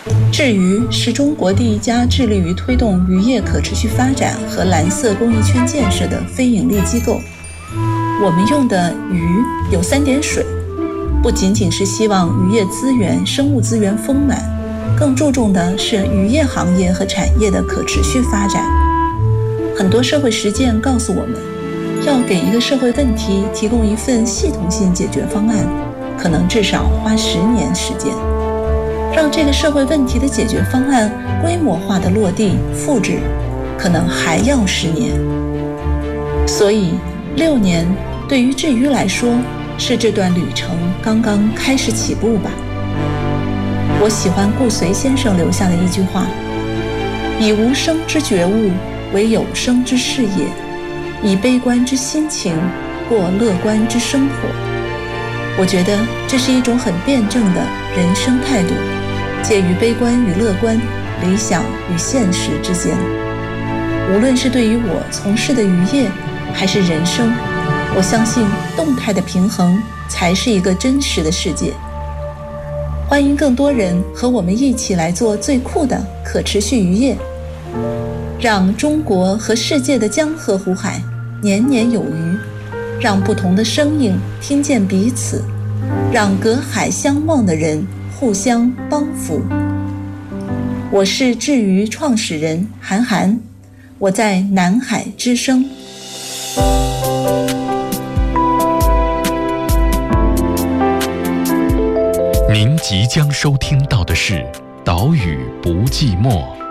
智鱼是中国第一家致力于推动渔业可持续发展和蓝色公益圈建设的非营利机构。我们用的鱼有3点水，不仅仅是希望渔业资源、生物资源丰满，更注重的是渔业行业和产业的可持续发展。很多社会实践告诉我们，要给一个社会问题提供一份系统性解决方案，可能至少花10年时间。让这个社会问题的解决方案规模化的落地复制，可能还要10年。所以6年对于智鱼来说，是这段旅程刚刚开始起步吧。我喜欢顾随先生留下的一句话：以无声之觉悟为有声之事业，以悲观之心情过乐观之生活。我觉得这是一种很辩证的人生态度，介于悲观与乐观、理想与现实之间。无论是对于我从事的渔业还是人生，我相信动态的平衡才是一个真实的世界。欢迎更多人和我们一起来做最酷的可持续渔业，让中国和世界的江河湖海年年有余，让不同的声音听见彼此，让隔海相望的人互相帮扶。我是智鱼创始人韩寒，我在南海之声。 您即将收听到的是《岛屿不寂寞》。